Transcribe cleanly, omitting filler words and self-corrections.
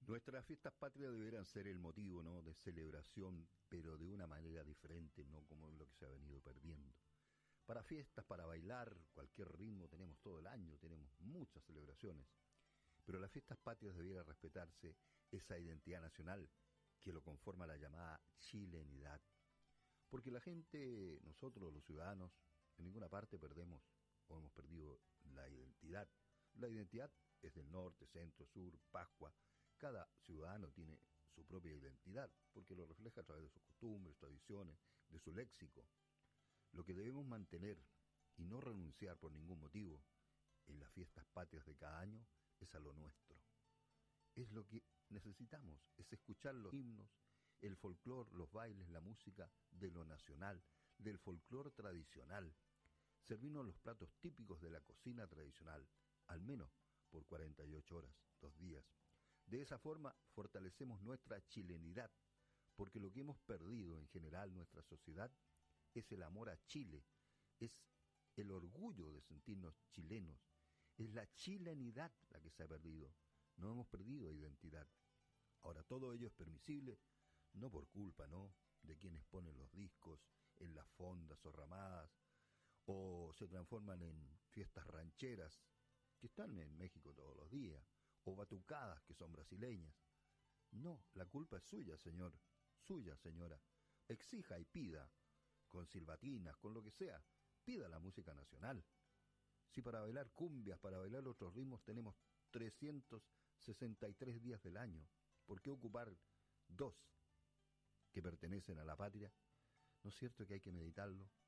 Nuestras fiestas patrias deberán ser el motivo, ¿no?, de celebración, pero de una manera diferente, no como lo que se ha venido perdiendo. Para fiestas, para bailar, cualquier ritmo tenemos todo el año, tenemos muchas celebraciones. Pero las fiestas patrias debiera respetarse esa identidad nacional que lo conforma la llamada chilenidad. Porque la gente, nosotros los ciudadanos, en ninguna parte perdemos o hemos perdido la identidad. La identidad es del norte, centro, sur, Pascua. Cada ciudadano tiene su propia identidad, porque lo refleja a través de sus costumbres, tradiciones, de su léxico. Lo que debemos mantener y no renunciar por ningún motivo en las fiestas patrias de cada año es a lo nuestro. Es lo que necesitamos, es escuchar los himnos, el folclor, los bailes, la música de lo nacional, del folclor tradicional. Servirnos los platos típicos de la cocina tradicional, al menos por 48 horas, 2 días. De esa forma fortalecemos nuestra chilenidad, porque lo que hemos perdido en general en nuestra sociedad es el amor a Chile, es el orgullo de sentirnos chilenos, es la chilenidad la que se ha perdido, no hemos perdido identidad. Ahora, todo ello es permisible, no por culpa, ¿no?, de quienes ponen los discos en las fondas o ramadas, o se transforman en fiestas rancheras, que están en México todos los días, o batucadas, que son brasileñas. No, la culpa es suya, señor, suya, señora. Exija y pida, con silbatinas, con lo que sea, pida la música nacional. Si para bailar cumbias, para bailar otros ritmos tenemos 363 días del año, ¿por qué ocupar 2 que pertenecen a la patria? ¿No es cierto que hay que meditarlo?